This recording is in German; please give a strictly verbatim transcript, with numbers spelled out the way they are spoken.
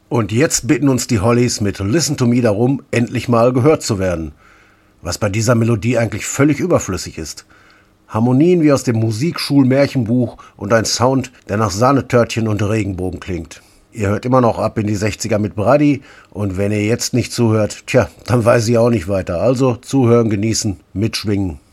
Und jetzt bitten uns die Hollies mit Listen to Me darum, endlich mal gehört zu werden. Was bei dieser Melodie eigentlich völlig überflüssig ist. Harmonien wie aus dem Musikschul-Märchenbuch und ein Sound, der nach Sahnetörtchen und Regenbogen klingt. Ihr hört immer noch ab in die sechziger mit Brady und wenn ihr jetzt nicht zuhört, tja, dann weiß ich auch nicht weiter. Also zuhören, genießen, mitschwingen.